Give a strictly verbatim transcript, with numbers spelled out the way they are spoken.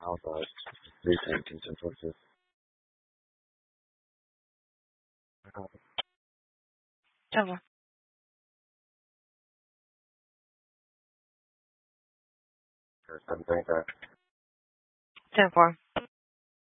好的危险警示措施。 这个是等等一下。 这会儿。